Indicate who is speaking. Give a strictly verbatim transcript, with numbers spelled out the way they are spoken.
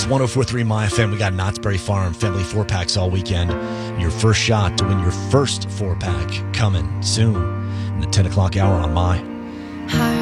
Speaker 1: one oh four point three My F M. We got Knott's Berry Farm family four packs all weekend. Your first shot to win your first four pack coming soon in the ten o'clock hour on My.